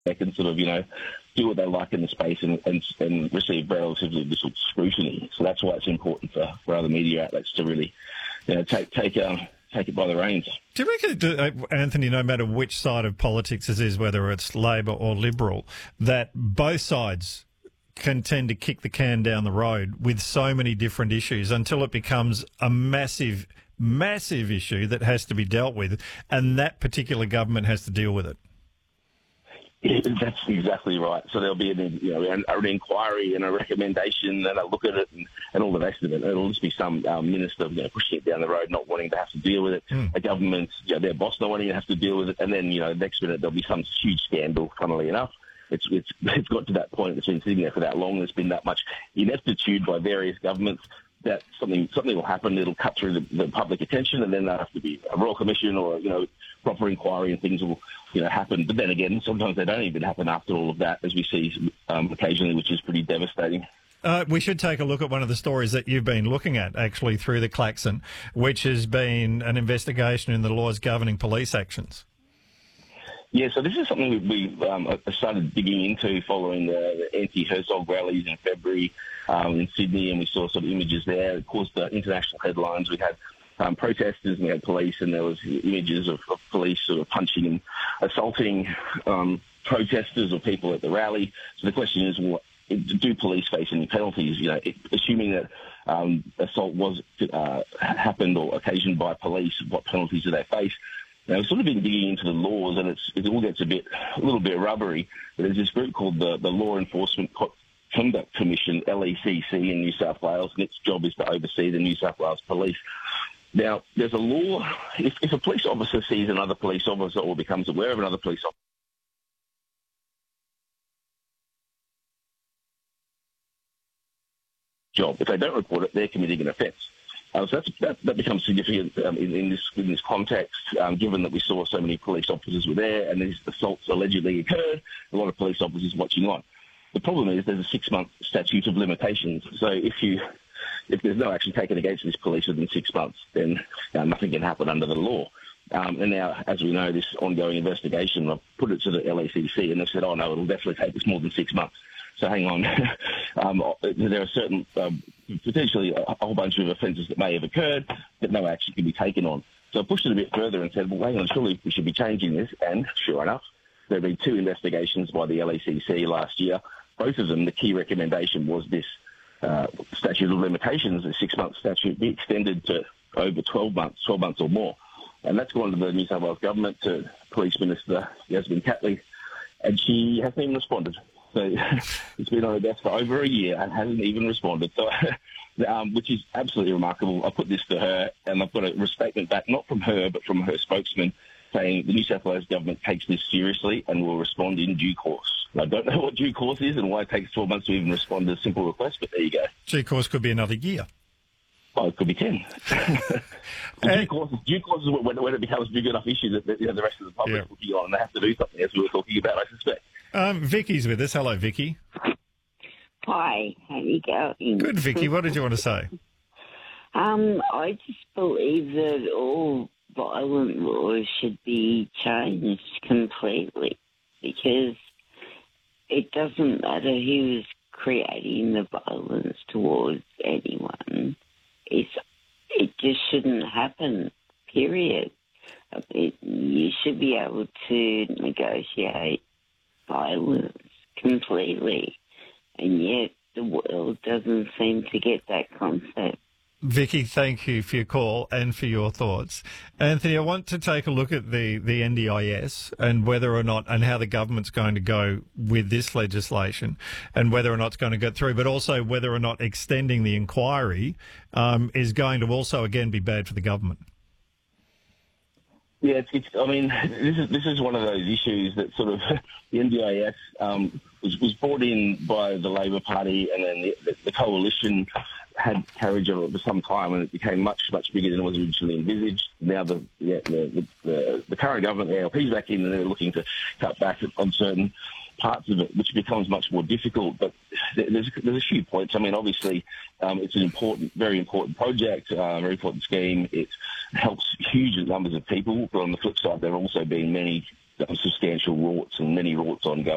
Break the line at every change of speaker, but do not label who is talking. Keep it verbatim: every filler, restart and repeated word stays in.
they can sort of, you know, do what they like in the space and, and, and receive relatively little scrutiny. So that's why it's important for, for other media outlets to really, you know, take take um, take it by the reins.
Do you reckon, Anthony, no matter which side of politics it is, whether it's Labor or Liberal, that both sides can tend to kick the can down the road with so many different issues until it becomes a massive, massive issue that has to be dealt with, and that particular government has to deal with it?
Yeah, that's exactly right. So there'll be an, you know, an, an inquiry and a recommendation, and a look at it, and, and all the rest of it. It'll just be some um, minister, you know, pushing it down the road, not wanting to have to deal with it. Mm. A government, you know, their boss not wanting to have to deal with it, and then, you know, next minute there'll be some huge scandal. Funnily enough, it's it's it's got to that point. It's been sitting there for that long. There's been that much ineptitude by various governments that something something will happen. It'll cut through the, the public attention, and then there'll have to be a royal commission or, you know, proper inquiry, and things will, you know, happen. But then again, sometimes they don't even happen after all of that, as we see um, occasionally, which is pretty devastating.
Uh, we should take a look at one of the stories that you've been looking at, actually, through the Klaxon, which has been an investigation in the laws governing police actions.
Yeah, so this is something we um, started digging into following the, the anti-Herzog rallies in February um, in Sydney, and we saw some images there. It caused uh, international headlines. We had um, protesters, and we had police, and there was images of, of police sort of punching and assaulting um, protesters or people at the rally. So the question is, what, do police face any penalties? You know, it, assuming that um, assault was uh, happened or occasioned by police, what penalties do they face? Now, we've sort of been digging into the laws, and it's, it all gets a bit, a little bit rubbery. But there's this group called the, the Law Enforcement Conduct Commission, L E C C, in New South Wales, and its job is to oversee the New South Wales Police. Now, there's a law, if, if a police officer sees another police officer or becomes aware of another police officer, job. If they don't report it, they're committing an offence. Uh, so that's, that, that becomes significant um, in, in, this, in this context, um, given that we saw so many police officers were there and these assaults allegedly occurred, a lot of police officers watching on. The problem is there's a six-month statute of limitations. So if you if there's no action taken against this police within six months, then uh, nothing can happen under the law. Um, and now, as we know, this ongoing investigation, I've put it to the L A C C, and they've said, oh, no, it'll definitely take us more than six months. So hang on. um, there are certain, um, potentially a whole bunch of offences that may have occurred that no action can be taken on. So I pushed it a bit further and said, well, hang on, surely we should be changing this. And sure enough, there have been two investigations by the L A C C last year. Both of them, the key recommendation was this uh, statute of limitations, the six-month statute, be extended to over twelve months, twelve months or more. And that's gone to the New South Wales government, to Police Minister Yasmin Catley, and she hasn't even responded. So it's been on her desk for over a year and hasn't even responded, so um, which is absolutely remarkable. I put this to her, and I've got a statement back, not from her, but from her spokesman, saying the New South Wales government takes this seriously and will respond in due course. I don't know what due course is and why it takes twelve months to even respond to a simple request, but there you go.
Due course could be another year.
Oh, it could be ten. due, course, due course is when, when it becomes a big enough issue that, that you know, the rest of the public will be on and they have to do something, as we were talking about, I suspect.
Um, Vicky's with us. Hello, Vicky.
Hi, how you going?
Good, Vicky. What did you want to say?
Um, I just believe that all violent laws should be changed completely, because it doesn't matter who's creating the violence towards anyone. It's, it just shouldn't happen, period. It, you should be able to negotiate violence completely, and yet the world doesn't seem to get that concept.
Vicky, thank you for your call and for your thoughts. Anthony, I want to take a look at the, the N D I S and whether or not, and how the government's going to go with this legislation and whether or not it's going to get through, but also whether or not extending the inquiry um, is going to also, again, be bad for the government.
Yeah, it's, it's, I mean, this is this is one of those issues that sort of the N D I S um, was, was brought in by the Labor Party, and then the, the, the coalition had carriage on it for some time, and it became much, much bigger than it was originally envisaged. Now the yeah, the, the, the current government, the A L P's back in, and they're looking to cut back on certain parts of it, which becomes much more difficult. But there's, there's a few points. I mean, obviously, um, it's an important, very important project, uh, very important scheme. It helps huge numbers of people, but on the flip side, there have also been many substantial rorts and many rorts ongoing.